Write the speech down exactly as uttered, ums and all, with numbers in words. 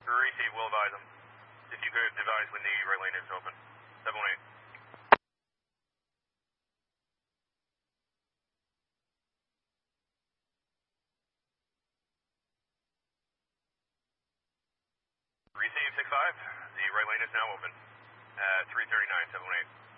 Receive, we'll advise them. If you could advise when the right lane is open. seven one eight. Receive six five. The right lane is now open at three thirty-nine, seven one eight.